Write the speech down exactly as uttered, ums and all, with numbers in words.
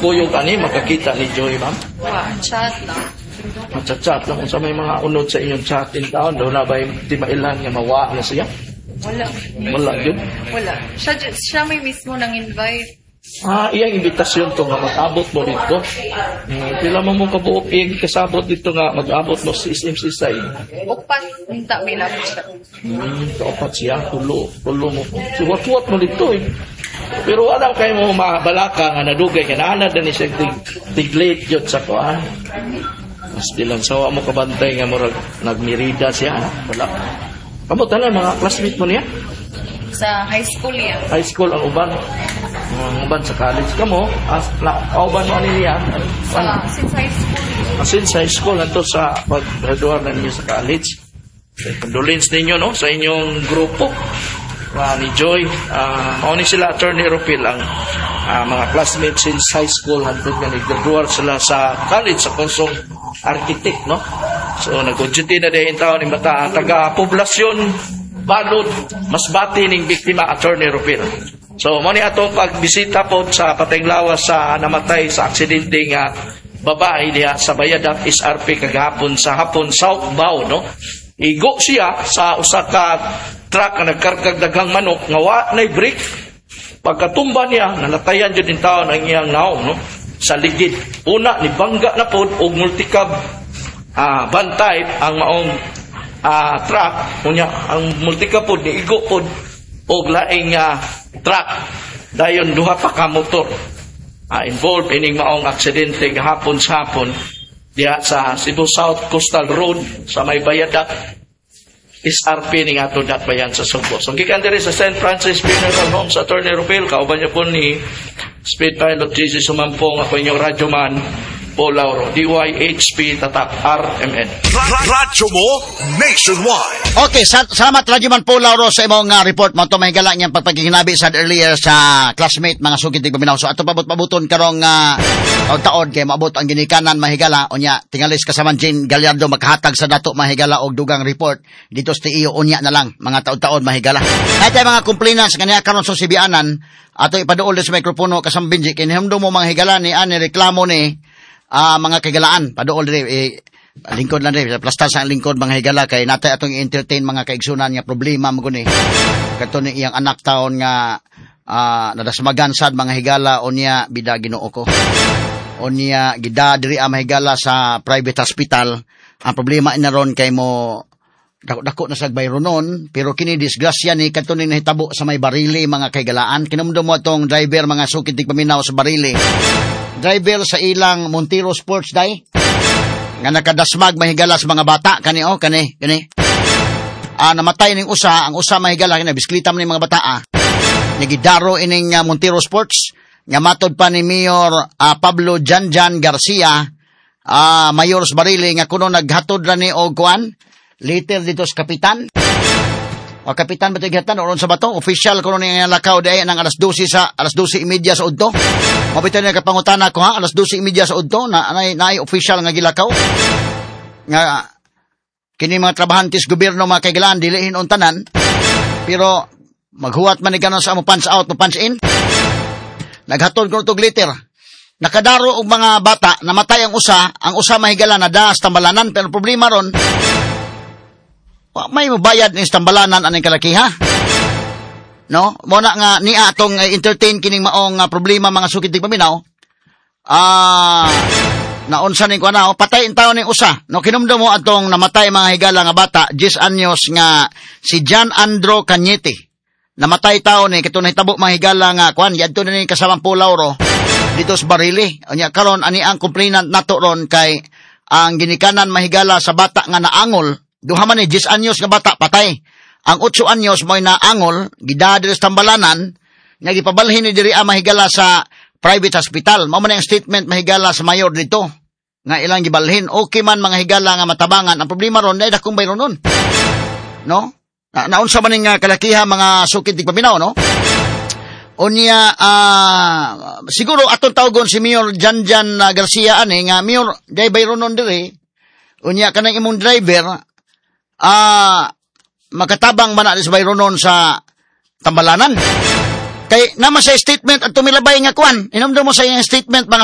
kuyog ani makakita ni Joy, ma'am? Wa, chat lang. Machat-chat lang kung sa may mga unod sa inyong chatting taon, daw na ba yung di mailan nga mawa na siya? Wala. Wala yun. Wala. Siya, siya may mismo nang invite. Ah, iyang imbitasyon to nga mag-abot mo dito. Hmm, pila mo mo kabuok iyang kasabot dito nga mag-abot mo sa S M C side. Upat, hinta may lang siya. Hmm, kaupat siya, tulo, tulo mo. Siwat-wat mo dito eh. Pero alam kayo mo mabalaka nga nadugay ka na na ni siya tig-late yun sa kuhan. Mas bilang sawa mo kabantay nga murag nagmirida siya. Wala. Kamu tanan mga classmate mo niya? Sa high school yan. High school ang uban. Ang uban sa college. Kamu, as, na, kauban mo niya? Sa, since high school. Ah, since high school, nanto sa pag-graduar na niyo sa college. Condolence ninyo, no? Sa inyong grupo. Uh, ni Joy. Uh, Mauni sila, Attorney Ropil, ang uh, mga classmates since high school. Hantod nga nag-graduar sila sa college, sa kursong architect, no? So, nag-duty na dahil taon ni Mata, taga-poblasyon, balod, mas bati ning biktima, Attorney Ropil. So, mani atong pagbisita po sa Patenglawas sa namatay sa aksidente nga babae diha sa Bayadak S R P kagahapon sa hapon southbound, no? Igo siya sa usa ka truck na nagkargag daghang manok nga wa nay brake. Pagkatumba niya, nalatayan jud in taon ang iyang naong, no? Sa ligid. Una ni bangga na pod og multicab ah bantay ang maong ah truck, unya ang multicab pod ni igo pod og laing uh, truck. Dayon duha pa ka motor uh, involved ining maong aksidente gahapon sa hapon diha sa Cebu South Coastal Road sa may Bayadak S R P ning ato dat bayan sa Subo. So gikan diri sa Saint Francis Funeral Home sa Attorney Ropil, kauban niyo po ni Speed Pilot J C Sumampong, ako inyong radyoman Paul Lauro, D Y H P Tatak R M N. Radyo mo nationwide. Okay, sa salamat Radyoman Paul Lauro sa imong uh, report mo to mahigala niyang pagpagkinabi sa earlier sa classmate mga sugid tig paminaw. So ato pabot-pabuton karong uh, taon kay maabot ang ginikanan mahigala unya tingalis kasaman Jane Gallardo maghatag sa dato mahigala og dugang report dito sa iyo unya na lang mga taon-taon mahigala. At mga complainants kaniya karon sa Sibianan ato ipaduol sa mikropono kasambinji kinihimdo mo mga higala ni ani reklamo ni Ah, uh, mga kagalaan paduol diri eh, lingkod lang diri plastar sa lingkod mga higala kay natay atong i-entertain mga kaigsunan nga problema mo guni kadto ni iyang anak taon nga uh, nadasmagan sad mga higala unya bida Ginoo ko unya gida diri ang mahigala sa private hospital. Ang problema inaron kay mo dako-dako na sagbay ronon pero kini disgrasya ni kadto ni nahitabo sa may Barili mga kaigalaan. Kinumdum mo atong driver mga sukid tig paminaw sa Barili, driver sa ilang Montero Sports Day nga nakadasmag mahigala sa mga bata kani oh kani kani ah namatay ning usa ang usa mahigala kini bisikleta man ning mga bata ah nagidaro ining uh, Montero Sports nga matod pa ni Mayor uh, Pablo Janjan Garcia ah uh, mayor sa Barili nga kuno naghatod ra ni og kuan later dito sa kapitan o kapitan ba tigatan oron sa bato official kuno ni lakaw day nang alas dose sa alas dose y media sa udto. Mabitan nga kapangutana ko ha alas dose y media sa udto na nay nay official nga gilakaw nga kini mga trabahantes gobyerno mga kaigalaan dilihin on tanan pero maghuwat man ni ganon sa mo punch out mo punch in naghatod ko og liter nakadaro og mga bata namatay ang usa ang usa mahigala na das tambalanan pero problema ron may mabayad ni istambalanan aning kalakiha. No? Muna nga ni atong uh, entertain kining maong uh, problema mga sukid tig paminaw. Ah, uh, naunsa ning kuana oh, patay in taon ning usa. No kinumdum mo atong namatay mga higala nga bata, ten anyos nga si John Andro Cañete. Namatay taon ni eh, kato nahitabo mga higala nga kuan yadto na ni kasamang Pulauro dito sa Barili. Unya karon ani ang complainant nato ron kay ang ginikanan mahigala sa bata nga naangol. Duha man ni ten anyos nga bata patay. Ang eight anyos mo'y naangol, gidadiri sa tambalanan, nga gipabalhin ni diri ang mahigala sa private hospital. Mao man ang statement mahigala sa mayor dito. Nga ilang gibalhin, okay man mga higala nga matabangan. Ang problema ron, dahil akong bayron nun. No? Na, naunsa man nga kalakiha mga sukid tig paminaw, no? Unya, uh, siguro atong tawgon si Mayor Janjan uh, Garcia, ani, nga Mayor, dahil bayron nun diri, unya kanang imong driver, ah, uh, makatabang man na sa bayronon sa tambalanan. Kay naman sa statement at tumilabay nga kuan. Inomdo mo sa iyang statement mga